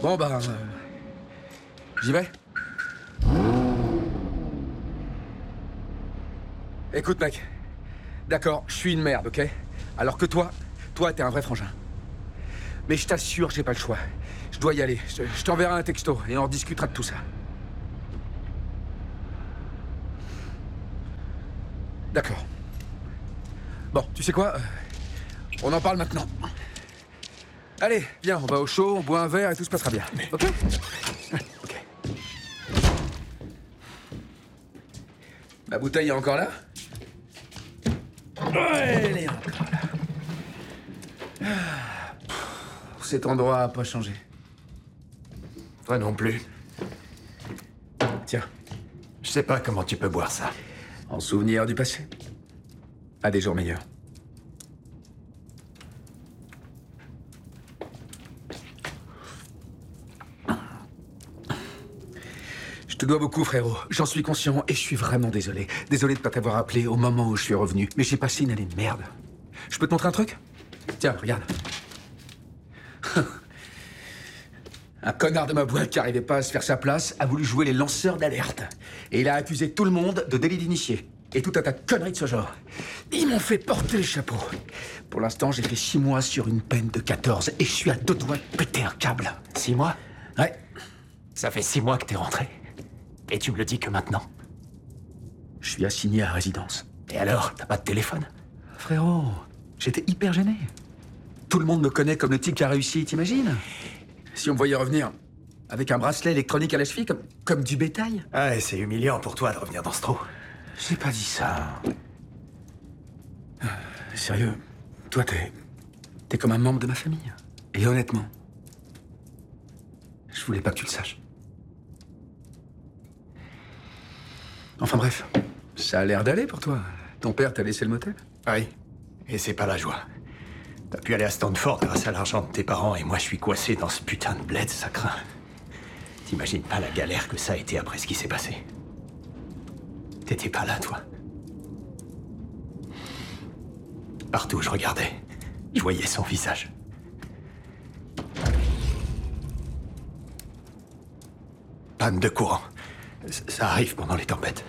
Bon, bah... j'y vais. Écoute, mec. D'accord, je suis une merde, ok? Alors que toi, t'es un vrai frangin. Mais je t'assure, j'ai pas le choix. Je dois y aller. Je t'enverrai un texto et on rediscutera de tout ça. D'accord. Bon, tu sais quoi? On en parle maintenant. Allez, viens, on va au chaud, on boit un verre et tout se passera bien. Ok? Ok. Ma bouteille est encore là? Ouais, elle est encore là. Cet endroit a pas changé. Toi non plus. Tiens, Je sais pas comment tu peux boire ça. en souvenir du passé. À des jours meilleurs. Je te dois beaucoup, frérot. J'en suis conscient et je suis vraiment désolé. Désolé de pas t'avoir appelé au moment où je suis revenu. Mais j'ai passé une année de merde. Je peux te montrer un truc? Tiens, regarde. Un connard de ma boîte qui arrivait pas à se faire sa place a voulu jouer les lanceurs d'alerte. Et il a accusé tout le monde de délit d'initié. Et tout un tas de conneries de ce genre. Ils m'ont fait porter le chapeau. Pour l'instant, j'ai fait 6 mois sur une peine de 14 et je suis à 2 doigts de péter un câble. 6 mois? Ouais. Ça fait 6 mois que t'es rentré. Et tu me le dis que maintenant. Je suis assigné à résidence. Et alors, t'as pas de téléphone? Frérot, j'étais hyper gêné. Tout le monde me connaît comme le type qui a réussi, t'imagines? Si on me voyait revenir avec un bracelet électronique à la cheville, comme du bétail. Ah, et c'est humiliant pour toi de revenir dans ce trou. J'ai pas dit ça. Sérieux, toi, t'es comme un membre de ma famille. Et honnêtement, je voulais pas que tu le saches. Enfin bref, ça a l'air d'aller pour toi. Ton père t'a laissé le motel? Oui. Et c'est pas la joie. T'as pu aller à Stanford grâce à l'argent de tes parents et moi je suis coincé dans ce putain de bled, ça craint. T'imagines pas la galère que ça a été après ce qui s'est passé. T'étais pas là, toi. Partout où je regardais, je voyais son visage. Panne de courant. Ça arrive pendant les tempêtes.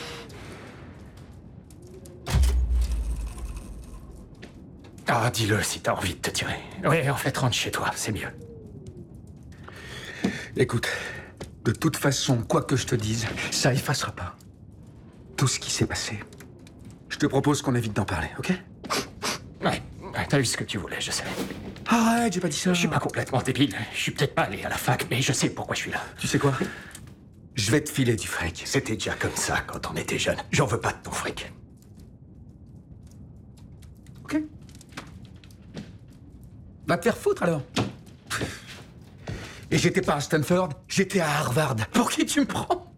Ah, dis-le si t'as envie de te tirer. Ouais, en fait, rentre chez toi, c'est mieux. Écoute, de toute façon, quoi que je te dise, ça effacera pas tout ce qui s'est passé. Je te propose qu'on évite d'en parler, ok? Ouais, t'as eu ce que tu voulais, je sais. Arrête, j'ai pas dit ça. Je suis pas complètement débile. Je suis peut-être pas allé à la fac, mais je sais pourquoi je suis là. Tu sais quoi? Je vais te filer du fric. C'était déjà comme ça quand on était jeune. J'en veux pas de ton fric. Ok? Va te faire foutre alors. Et j'étais pas à Stanford, j'étais à Harvard. Pour qui tu me prends?